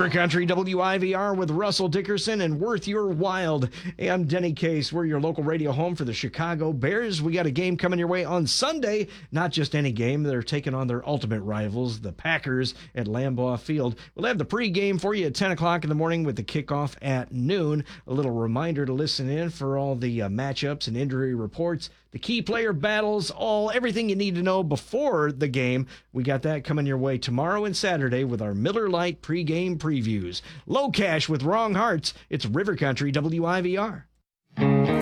River Country WIVR with Russell Dickerson and Worth Your Wild. Hey, I'm Denny Case. We're your local radio home for the Chicago Bears. We got a game coming your way on Sunday. Not just any game. They're taking on their ultimate rivals, the Packers, at Lambeau Field. We'll have the pregame for you at 10 o'clock in the morning with the kickoff at noon. A little reminder to listen in for all the matchups and injury reports, the key player battles, everything you need to know before the game. We got that coming your way tomorrow and Saturday with our Miller Lite pregame previews. Low Cash with Wrong Hearts. It's River Country WIVR.